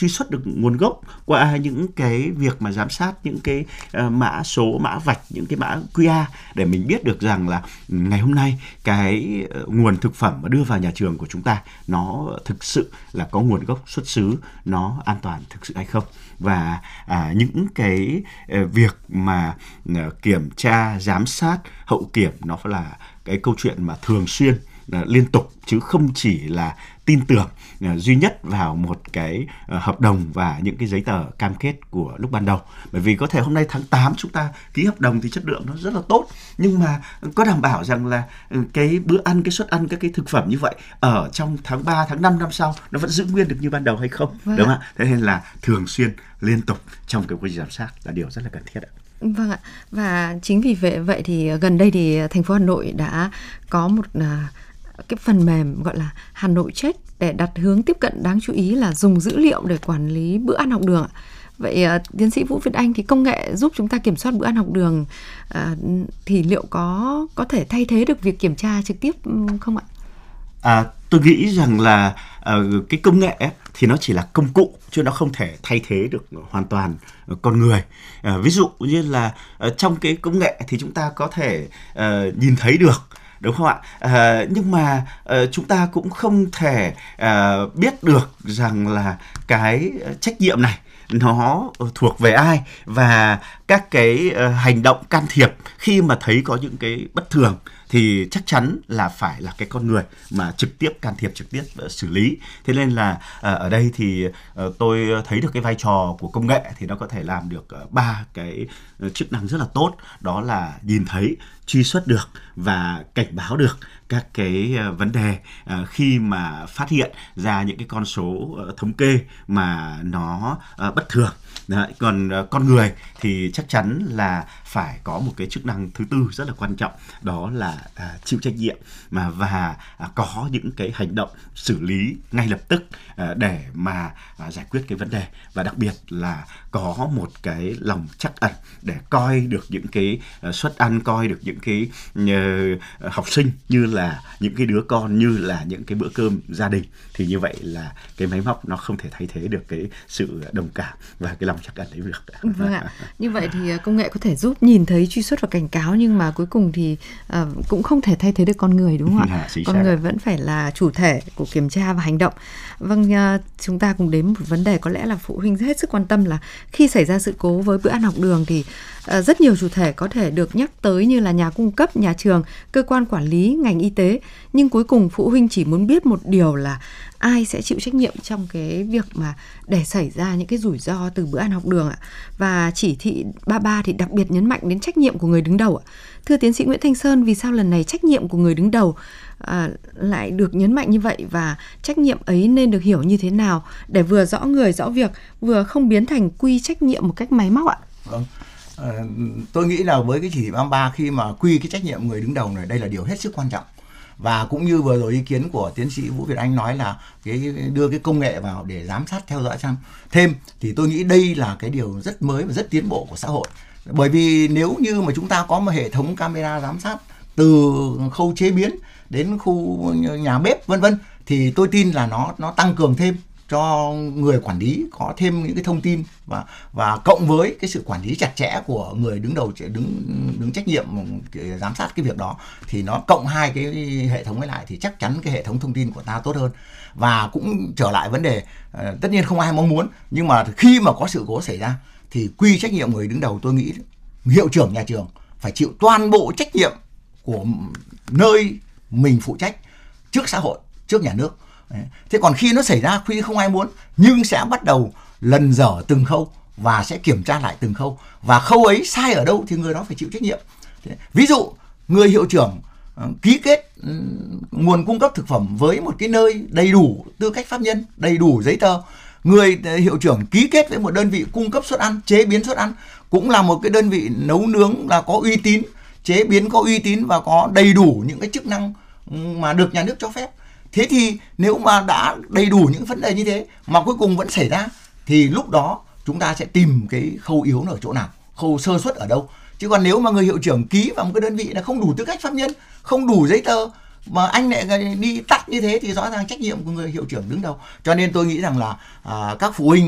truy xuất được nguồn gốc qua những cái việc mà giám sát những cái mã số, mã vạch, những cái mã QR để mình biết được rằng là ngày hôm nay cái nguồn thực phẩm mà đưa vào nhà trường của chúng ta nó thực sự là có nguồn gốc xuất xứ, nó an toàn thực sự hay không. Và những cái việc mà kiểm tra, giám sát, hậu kiểm nó phải là cái câu chuyện mà thường xuyên, liên tục, chứ không chỉ là tin tưởng duy nhất vào một cái hợp đồng và những cái giấy tờ cam kết của lúc ban đầu. Bởi vì có thể hôm nay tháng 8 chúng ta ký hợp đồng thì chất lượng nó rất là tốt, nhưng mà có đảm bảo rằng là cái bữa ăn, cái suất ăn, các cái thực phẩm như vậy ở trong tháng 3, tháng 5 năm sau nó vẫn giữ nguyên được như ban đầu hay không? Đúng không ạ? Thế nên là thường xuyên, liên tục trong cái quá trình giám sát là điều rất là cần thiết ạ. Vâng ạ. Và chính vì vậy thì gần đây thì thành phố Hà Nội đã có một cái phần mềm gọi là Hà Nội Check để đặt hướng tiếp cận đáng chú ý là dùng dữ liệu để quản lý bữa ăn học đường. Vậy tiến sĩ Vũ Việt Anh, thì công nghệ giúp chúng ta kiểm soát bữa ăn học đường thì liệu có thể thay thế được việc kiểm tra trực tiếp không ạ? Tôi nghĩ rằng là cái công nghệ ấy, thì nó chỉ là công cụ chứ nó không thể thay thế được hoàn toàn con người. Ví dụ như là trong cái công nghệ thì chúng ta có thể nhìn thấy được, đúng không ạ? Nhưng mà chúng ta cũng không thể biết được rằng là cái trách nhiệm này nó thuộc về ai, và các cái hành động can thiệp khi mà thấy có những cái bất thường thì chắc chắn là phải là cái con người mà trực tiếp can thiệp, trực tiếp xử lý. Thế nên là ở đây thì tôi thấy được cái vai trò của công nghệ thì nó có thể làm được 3 cái chức năng rất là tốt. Đó là nhìn thấy, truy xuất được và cảnh báo được các cái vấn đề khi mà phát hiện ra những cái con số thống kê mà nó bất thường. Đấy, còn con người thì chắc chắn là phải có một cái chức năng thứ tư rất là quan trọng, đó là chịu trách nhiệm và có những cái hành động xử lý ngay lập tức để mà giải quyết cái vấn đề, và đặc biệt là có một cái lòng trắc ẩn để coi được những cái suất ăn, coi được những cái học sinh như là những cái đứa con, như là những cái bữa cơm gia đình. Thì như vậy là cái máy móc nó không thể thay thế được cái sự đồng cảm và cái lòng trắc ẩn đấy được. Vâng ạ. Như vậy thì công nghệ có thể giúp nhìn thấy, truy xuất và cảnh cáo, nhưng mà cuối cùng thì cũng không thể thay thế được con người, đúng không ạ? Con người vẫn phải là chủ thể của kiểm tra và hành động. Vâng, chúng ta cùng đến một vấn đề có lẽ là phụ huynh hết sức quan tâm, là khi xảy ra sự cố với bữa ăn học đường thì rất nhiều chủ thể có thể được nhắc tới, như là nhà cung cấp, nhà trường, cơ quan quản lý, ngành y tế. Nhưng cuối cùng phụ huynh chỉ muốn biết một điều là ai sẽ chịu trách nhiệm trong cái việc mà để xảy ra những cái rủi ro từ bữa ăn học đường ạ. Và chỉ thị 33 thì đặc biệt nhấn mạnh đến trách nhiệm của người đứng đầu ạ. Thưa tiến sĩ Nguyễn Thanh Sơn, vì sao lần này trách nhiệm của người đứng đầu lại được nhấn mạnh như vậy, và trách nhiệm ấy nên được hiểu như thế nào để vừa rõ người rõ việc, vừa không biến thành quy trách nhiệm một cách máy móc ạ? Vâng. Tôi nghĩ là với cái chỉ thị 33, khi mà quy cái trách nhiệm người đứng đầu này, đây là điều hết sức quan trọng. Và cũng như vừa rồi ý kiến của tiến sĩ Vũ Việt Anh nói là đưa cái công nghệ vào để giám sát, theo dõi thêm, thì tôi nghĩ đây là cái điều rất mới và rất tiến bộ của xã hội. Bởi vì nếu như mà chúng ta có một hệ thống camera giám sát từ khâu chế biến đến khu nhà bếp vân vân, thì tôi tin là nó tăng cường thêm cho người quản lý có thêm những cái thông tin, và cộng với cái sự quản lý chặt chẽ của người đứng đầu, đứng trách nhiệm giám sát cái việc đó, thì nó cộng hai cái hệ thống ấy lại thì chắc chắn cái hệ thống thông tin của ta tốt hơn. Và cũng trở lại vấn đề, tất nhiên không ai mong muốn, nhưng mà khi mà có sự cố xảy ra thì quy trách nhiệm người đứng đầu, tôi nghĩ hiệu trưởng nhà trường phải chịu toàn bộ trách nhiệm của nơi mình phụ trách trước xã hội, trước nhà nước. Thế còn khi nó xảy ra, khi không ai muốn, nhưng sẽ bắt đầu lần dở từng khâu và sẽ kiểm tra lại từng khâu, và khâu ấy sai ở đâu thì người đó phải chịu trách nhiệm. Ví dụ người hiệu trưởng ký kết nguồn cung cấp thực phẩm với một cái nơi đầy đủ tư cách pháp nhân, đầy đủ giấy tờ. Người hiệu trưởng ký kết với một đơn vị cung cấp suất ăn, chế biến suất ăn, cũng là một cái đơn vị nấu nướng là có uy tín, chế biến có uy tín và có đầy đủ những cái chức năng mà được nhà nước cho phép. Thế thì nếu mà đã đầy đủ những vấn đề như thế mà cuối cùng vẫn xảy ra, thì lúc đó chúng ta sẽ tìm cái khâu yếu ở chỗ nào, khâu sơ suất ở đâu. Chứ còn nếu mà người hiệu trưởng ký vào một cái đơn vị là không đủ tư cách pháp nhân, không đủ giấy tờ, mà anh lại đi tắt như thế, thì rõ ràng trách nhiệm của người hiệu trưởng đứng đầu. Cho nên tôi nghĩ rằng là các phụ huynh